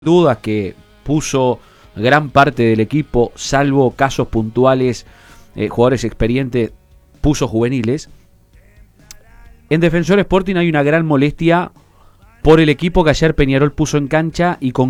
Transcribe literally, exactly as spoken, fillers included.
dudas que puso gran parte del equipo, salvo casos puntuales, eh, jugadores experientes, puso juveniles. En Defensor Sporting hay una gran molestia por el equipo que ayer Peñarol puso en cancha y con